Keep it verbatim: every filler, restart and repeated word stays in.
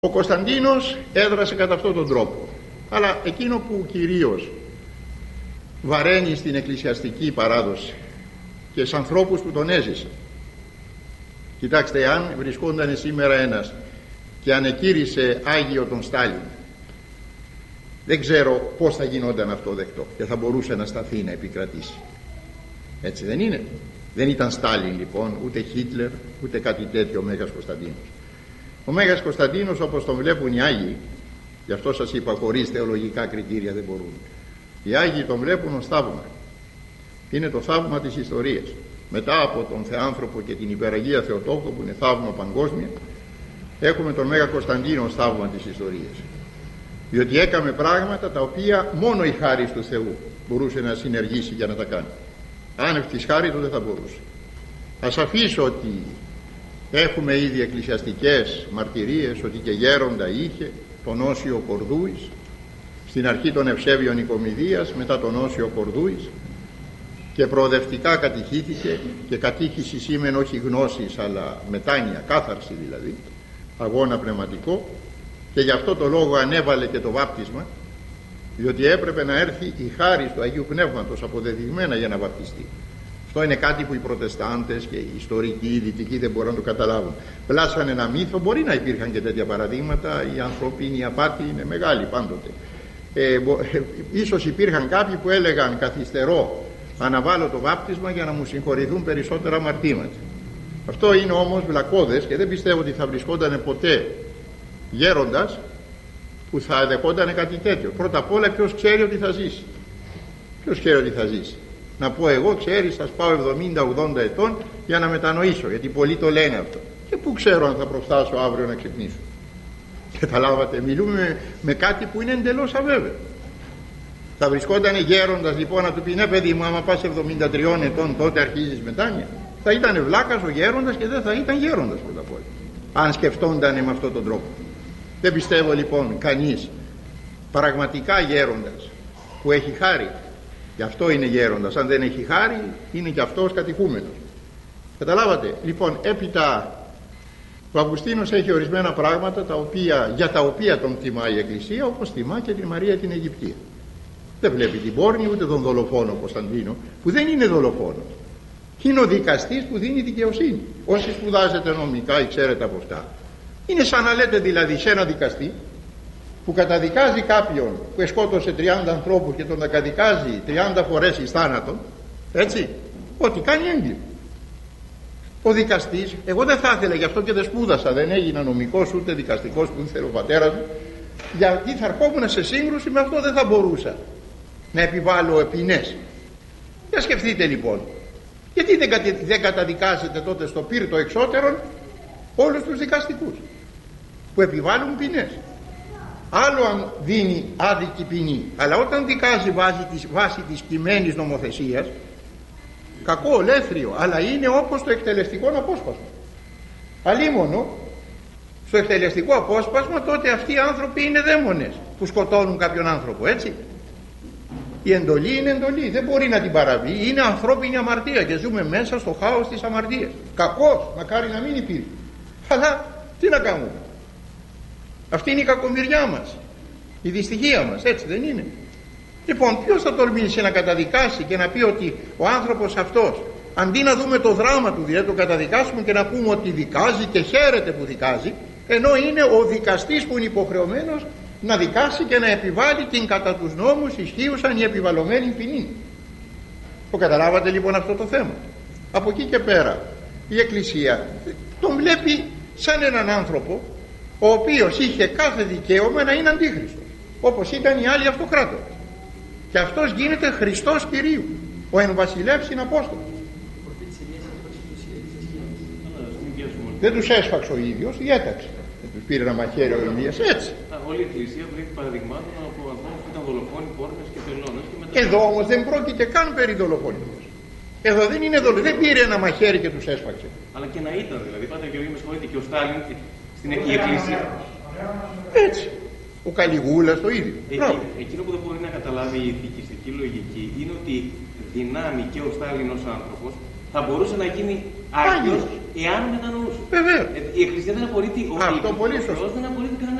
Ο Κωνσταντίνος έδρασε κατά αυτόν τον τρόπο, αλλά εκείνο που κυρίως βαραίνει στην εκκλησιαστική παράδοση και στους ανθρώπους που τον έζησαν, κοιτάξτε, αν βρισκόταν σήμερα ένας και ανεκήρυσε Άγιο τον Στάλιν, δεν ξέρω πώς θα γινόταν αυτό δεκτό και θα μπορούσε να σταθεί να επικρατήσει. Έτσι δεν είναι? Δεν ήταν Στάλιν λοιπόν, ούτε Χίτλερ, ούτε κάτι τέτοιο ο Μέγας Κωνσταντίνος. Ο Μέγας Κωνσταντίνος, όπως τον βλέπουν οι Άγιοι, γι' αυτό σας είπα χωρίς θεολογικά κριτήρια δεν μπορούν, οι Άγιοι τον βλέπουν ως θαύμα. Είναι το θαύμα της ιστορίας. Μετά από τον Θεάνθρωπο και την Υπεραγία Θεοτόκο, που είναι θαύμα παγκόσμια, έχουμε τον Μέγα Κωνσταντίνο ως θαύμα της ιστορίας, διότι έκαμε πράγματα τα οποία μόνο η χάρη του Θεού μπορούσε να συνεργήσει για να τα κάνει. Άνευ της χάρη του δεν θα μπορούσε. Ας αφήσω ότι έχουμε ήδη εκκλησιαστικές μαρτυρίες ότι και γέροντα είχε τον Όσιο Κορδούης, στην αρχή των Ευσέβιων Οικομηδίας, μετά τον Όσιο Κορδούης, και προοδευτικά κατηχήθηκε, και κατήχηση σήμαινε όχι γνώσης αλλά μετάνοια, κάθαρση δηλαδή, αγώνα πνευματικό, και γι' αυτό το λόγο ανέβαλε και το βάπτισμα, διότι έπρεπε να έρθει η χάρη του Αγίου Πνεύματος αποδεδειγμένα για να βαπτιστεί. Αυτό είναι κάτι που οι Προτεστάντες και οι ιστορικοί, οι δυτικοί δεν μπορούν να το καταλάβουν. Πλάσαν ένα μύθο, μπορεί να υπήρχαν και τέτοια παραδείγματα, η ανθρώπινη απάτη είναι μεγάλη πάντοτε. Ε, ε, ίσως υπήρχαν κάποιοι που έλεγαν καθυστερώ, αναβάλω το βάπτισμα για να μου συγχωρηθούν περισσότερα αμαρτήματα. Αυτό είναι όμως βλακώδες και δεν πιστεύω ότι θα βρισκόταν ποτέ γέροντας που θα δεχόταν κάτι τέτοιο. Πρώτα απ' όλα, ποιος ξέρει ότι θα ζήσει? Ποιος ξέρει ότι θα ζήσει? Να πω εγώ, ξέρεις, θα πάω εβδομήντα ογδόντα ετών για να μετανοήσω, γιατί πολλοί το λένε αυτό. Και πού ξέρω αν θα προφτάσω αύριο να ξυπνήσω? Καταλάβατε, μιλούμε με, με κάτι που είναι εντελώς αβέβαιο. Θα βρισκόταν γέροντας λοιπόν να του πει ναι παιδί μου, άμα πας εβδομήντα τριών ετών τότε αρχίζεις μετάνοια? Θα ήταν βλάκας ο γέροντας και δεν θα ήταν γέροντας πρώτα απ' όλα, αν σκεφτόνταν με αυτόν τον τρόπο. Δεν πιστεύω λοιπόν κανείς πραγματικά γέροντας που έχει χάρη, γι' αυτό είναι γέροντας. Αν δεν έχει χάρη είναι και αυτός κατηχούμενος. Καταλάβατε? Λοιπόν, έπειτα ο Αυγουστίνος έχει ορισμένα πράγματα τα οποία, για τα οποία τον τιμά η Εκκλησία, όπως τιμά και τη Μαρία την Αιγυπτία. Δεν βλέπει την πόρνη ούτε τον δολοφόνο Κωνσταντίνο, που δεν είναι δολοφόνος. Είναι ο δικαστής που δίνει δικαιοσύνη. Όσοι σπουδάζετε νομικά ή ξέρετε από αυτά, είναι σαν να λέτε δηλαδή σε ένα δικαστή που καταδικάζει κάποιον που σκότωσε τριάντα ανθρώπους και τον καταδικάζει τριάντα φορές εις θάνατον, έτσι, ότι κάνει έγκλημα. Ο δικαστής, εγώ δεν θα ήθελα, γι' αυτό και δεν σπούδασα, δεν έγινα νομικός ούτε δικαστικός που ήθελε ο πατέρας μου, γιατί θα ερχόμουν σε σύγκρουση με αυτό, δεν θα μπορούσα να επιβάλλω ποινές. Για σκεφτείτε λοιπόν, γιατί δεν, κατα... δεν καταδικάζετε τότε στο πύρτο εξώτερον όλους τους δικαστικούς που επιβάλλουν ποινές? Άλλο αν δίνει άδικη ποινή, αλλά όταν δικάζει βάση της, βάση της κειμένης νομοθεσίας, κακό, ολέθριο, αλλά είναι όπως το εκτελεστικό απόσπασμα. Αλίμονο στο εκτελεστικό απόσπασμα τότε αυτοί οι άνθρωποι είναι δαίμονες που σκοτώνουν κάποιον άνθρωπο, έτσι. Η εντολή είναι εντολή, δεν μπορεί να την παραβεί, είναι ανθρώπινη αμαρτία και ζούμε μέσα στο χάος της αμαρτίας. Κακός, μακάρι να μην υπήρχε, αλλά τι να κάνουμε? Αυτή είναι η κακομοιριά μας, η δυστυχία μας, έτσι δεν είναι? Λοιπόν, ποιος θα τολμήσει να καταδικάσει και να πει ότι ο άνθρωπος αυτός, αντί να δούμε το δράμα του, δηλαδή το καταδικάσουμε και να πούμε ότι δικάζει και χαίρεται που δικάζει, ενώ είναι ο δικαστής που είναι υποχρεωμένος να δικάσει και να επιβάλλει την κατά τους νόμους ισχύουσαν η επιβαλλομένη ποινή. Το καταλάβατε λοιπόν αυτό το θέμα? Από εκεί και πέρα η Εκκλησία τον βλέπει σαν έναν άνθρωπο ο οποίος είχε κάθε δικαίωμα να είναι αντίχριστος, όπως ήταν οι άλλοι αυτοκράτορες, και αυτός γίνεται Χριστός Κυρίου, ο εν βασιλεύς συναπόστολος. Δεν τους έσφαξε ο ίδιος, διέταξε. Δεν τους πήρε ένα μαχαίρι ο Ηλίας, έτσι. Όλη η Εκκλησία βρήκε παραδειγμάτων από ανθρώπους που ήταν δολοφόνοι, πόρνες και τελώνες. Μετά... Εδώ όμως δεν πρόκειται καν περί δολοφονίας. Εδώ δεν είναι δολοφονία, δεν πήρε ένα μαχαίρι και τους έσφαξε. Αλλά και να ήταν, δηλαδή, πάτε Γεωργή, με συγχωρείτε, και ο Στάλιν στην Εκκλησία. Έτσι. Ο Καλιγούλας το ίδιο. Εκεί, εκείνο που δεν μπορεί να καταλάβει η ηθικιστική λογική είναι ότι δυνάμει και ο Στάλιν ως άνθρωπος θα μπορούσε να γίνει άγιος εάν μετανοούσε. Βεβαίως. Ε, η Εκκλησία δεν απορρίπτει. Αυτό πολύ ο σωστό. Θεός δεν απορρίπτει κανένα.